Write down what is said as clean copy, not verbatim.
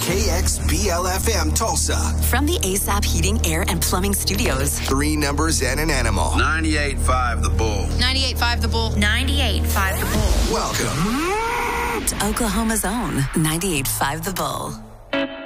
KXBL-FM Tulsa. From the ASAP Heating, Air, and Plumbing Studios. 3 numbers and an animal. 98.5 The Bull. 98.5 The Bull. 98.5 The Bull. Welcome To Oklahoma's own 98.5 The Bull.